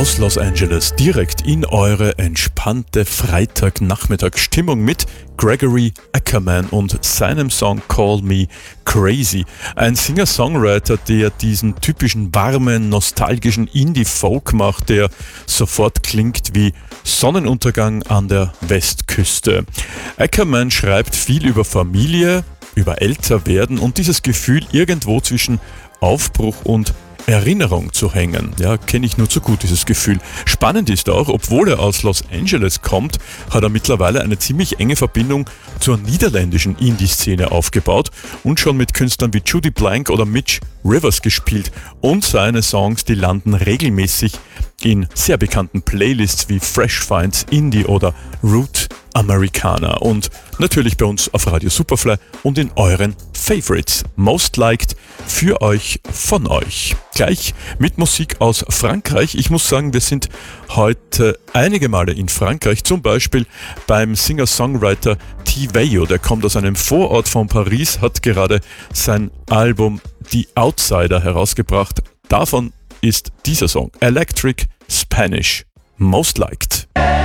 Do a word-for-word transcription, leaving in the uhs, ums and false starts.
aus Los Angeles direkt in eure entspannte Freitagnachmittagsstimmung mit Gregory Ackerman und seinem Song Call Me Crazy. Ein Singer-Songwriter, der diesen typischen warmen, nostalgischen Indie-Folk macht, der sofort klingt wie Sonnenuntergang an der Westküste. Ackerman schreibt viel über Familie, über Älterwerden und dieses Gefühl, irgendwo zwischen Aufbruch und Erinnerung zu hängen. Ja, kenne ich nur zu gut, dieses Gefühl. Spannend ist auch, obwohl er aus Los Angeles kommt, hat er mittlerweile eine ziemlich enge Verbindung zur niederländischen Indie-Szene aufgebaut und schon mit Künstlern wie Judy Blank oder Mitch Rivers gespielt. Und seine Songs, die landen regelmäßig in sehr bekannten Playlists wie Fresh Finds Indie oder Root Americana und natürlich bei uns auf Radio Superfly und in euren Favorites. Most Liked für euch, von euch. Gleich mit Musik aus Frankreich. Ich muss sagen, wir sind heute einige Male in Frankreich, zum Beispiel beim Singer-Songwriter T-Veio. Der kommt aus einem Vorort von Paris, hat gerade sein Album The Outsider herausgebracht. Davon ist dieser Song Electric Spanish, Most Liked.